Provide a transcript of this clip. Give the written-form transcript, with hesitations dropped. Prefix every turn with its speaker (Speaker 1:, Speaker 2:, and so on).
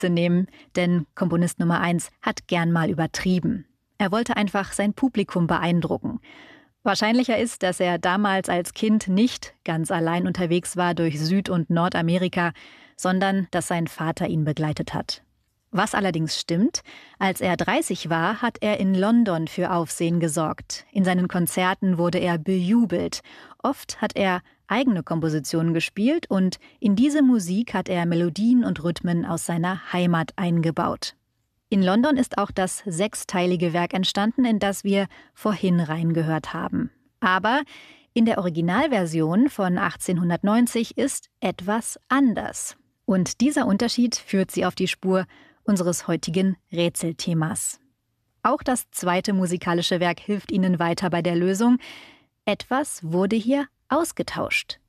Speaker 1: nehmen, denn Komponist Nummer 1 hat gern mal übertrieben. Er wollte einfach sein Publikum beeindrucken. Wahrscheinlicher ist, dass er damals als Kind nicht ganz allein unterwegs war durch Süd- und Nordamerika, sondern dass sein Vater ihn begleitet hat. Was allerdings stimmt, als er 30 war, hat er in London für Aufsehen gesorgt. In seinen Konzerten wurde er bejubelt. Oft hat er eigene Kompositionen gespielt und in diese Musik hat er Melodien und Rhythmen aus seiner Heimat eingebaut. In London ist auch das 6-teilige Werk entstanden, in das wir vorhin reingehört haben. Aber in der Originalversion von 1890 ist etwas anders. Und dieser Unterschied führt sie auf die Spur unseres heutigen Rätselthemas. Auch das zweite musikalische Werk hilft Ihnen weiter bei der Lösung. Etwas wurde hier ausgetauscht.